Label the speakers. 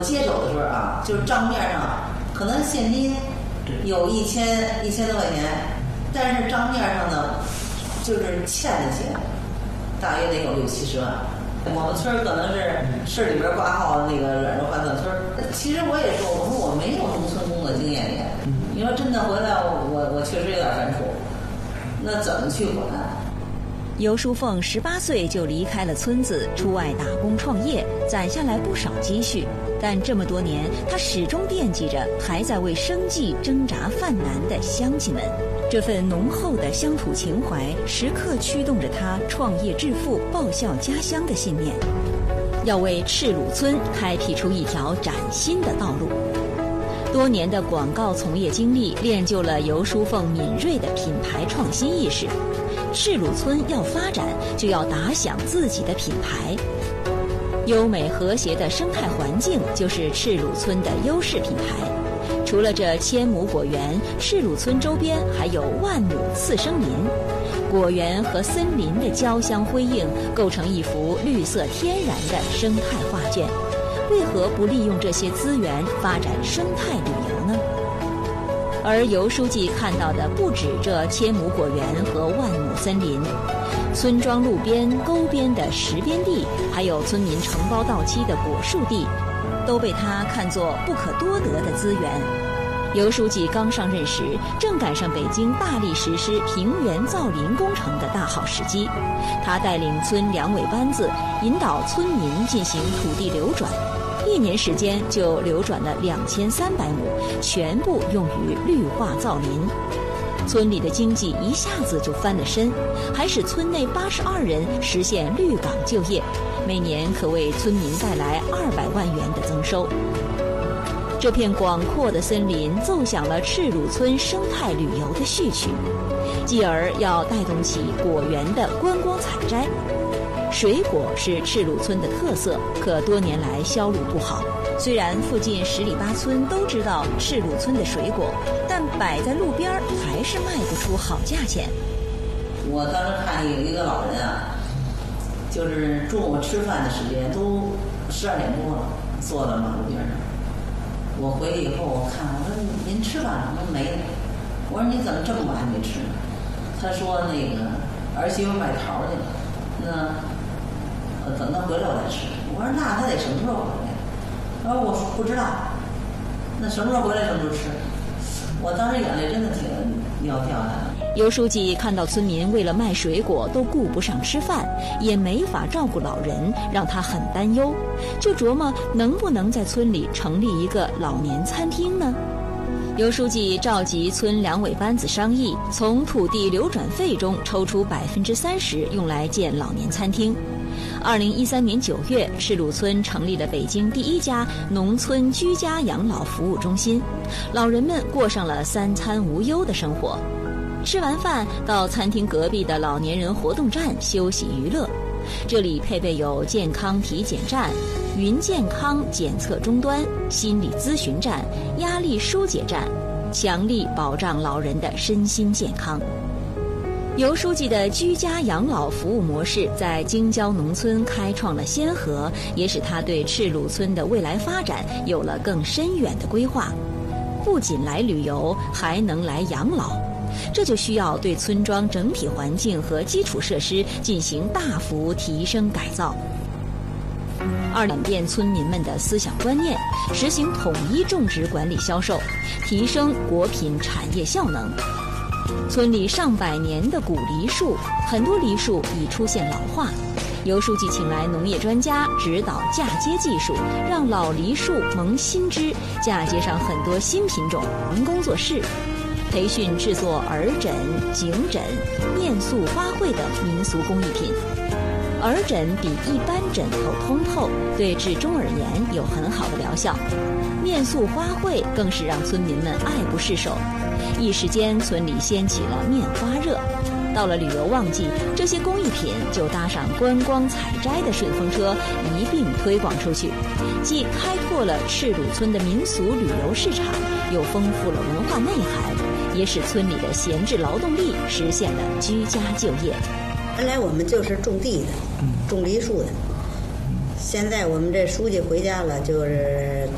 Speaker 1: 接手的时候啊，就是账面上可能现金有1000多块钱，但是账面上呢，就是欠的钱，大约得有60-70万。我们村可能是市里边挂号那个软弱发展村。其实我也说，我说我没有农村工作经验也。你说真的回来，我确实有点犯怵。那怎么去管？
Speaker 2: 尤淑凤18岁就离开了村子，出外打工创业，攒下来不少积蓄。但这么多年，她始终惦记着还在为生计挣扎犯难的乡亲们。这份浓厚的乡土情怀，时刻驱动着她创业致富、报效家乡的信念。要为赤鲁村开辟出一条崭新的道路。多年的广告从业经历，练就了尤淑凤敏锐的品牌创新意识。赤鲁村要发展，就要打响自己的品牌。优美和谐的生态环境就是赤鲁村的优势品牌。除了这1000亩果园，赤鲁村周边还有10000亩次生林。果园和森林的交相辉映，构成一幅绿色天然的生态画卷。为何不利用这些资源发展生态旅游呢？而尤书记看到的不止这1000亩果园和10000亩森林，村庄路边、沟边的石边地，还有村民承包到期的果树地，都被他看作不可多得的资源。尤书记刚上任时，正赶上北京大力实施平原造林工程的大好时机。他带领村两委班子，引导村民进行土地流转，1年时间就流转了2300亩，全部用于绿化造林。村里的经济一下子就翻了身，还使村内82人实现绿岗就业，每年可为村民带来200万元的增收。这片广阔的森林奏响了赤鲁村生态旅游的序曲，继而要带动起果园的观光采摘。水果是赤鲁村的特色，可多年来销路不好。虽然附近10里8村都知道赤鲁村的水果，但摆在路边还是卖不出好价钱。
Speaker 1: 我当时看有一个老人啊，就是中午吃饭的时间都12点多了，坐在马路边上。我回去以后，我看，我说您吃饭了？他说没了。我说你怎么这么晚还没吃呢？他说那个儿媳妇买桃去了，那等他回来我再吃。我说那他得什么时候回来？他说我不知道，那什么时候回来什么时候吃。我当时眼泪真的挺要掉下来了。
Speaker 2: 尤书记看到村民为了卖水果都顾不上吃饭，也没法照顾老人，让他很担忧，就琢磨能不能在村里成立一个老年餐厅呢？尤书记召集村两委班子商议，从土地流转费中抽出30%用来建老年餐厅。2013年9月，赤鲁村成立了北京第1家农村居家养老服务中心，老人们过上了3餐无忧的生活。吃完饭到餐厅隔壁的老年人活动站休息娱乐，这里配备有健康体检站、云健康检测终端、心理咨询站、压力疏解站，强力保障老人的身心健康。尤书记的居家养老服务模式在京郊农村开创了先河，也使他对赤鲁村的未来发展有了更深远的规划。不仅来旅游，还能来养老，这就需要对村庄整体环境和基础设施进行大幅提升改造。转变村民们的思想观念，实行统一种植管理销售，提升果品产业效能。村里上百年的古梨树，很多梨树已出现老化。尤书记请来农业专家指导嫁接技术，让老梨树萌新枝，嫁接上很多新品种。工作室培训制作耳枕、颈枕、面塑花卉等民俗工艺品。耳枕比一般枕头通透，对治中耳炎有很好的疗效。面塑花卉更是让村民们爱不释手，一时间村里掀起了面花热。到了旅游旺季，这些工艺品就搭上观光采摘的顺风车，一并推广出去，既开拓了赤鲁村的民俗旅游市场，又丰富了文化内涵，也使村里的闲置劳动力实现了居家就业。
Speaker 3: 原来我们就是种地的，种梨树的。现在我们这书记回家了，就是